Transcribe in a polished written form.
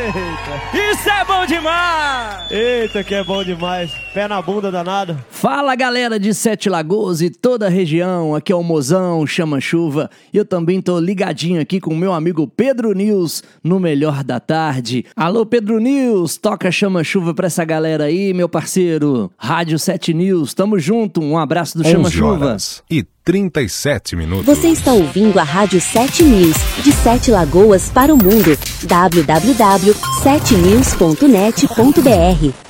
Eita! Isso é bom demais! Eita, que é bom demais. Pé na bunda danado. Fala, galera de Sete Lagoas e toda a região. Aqui é o Mozão, Chama Chuva. E eu também tô ligadinho aqui com o meu amigo Pedro News no Melhor da Tarde. Alô, Pedro News, toca Chama Chuva pra essa galera aí, meu parceiro. Rádio 7 News, tamo junto. Um abraço do Chama Chuva. 37 minutos. Você está ouvindo a Rádio 7 News, de Sete Lagoas para o mundo. www.7news.net.br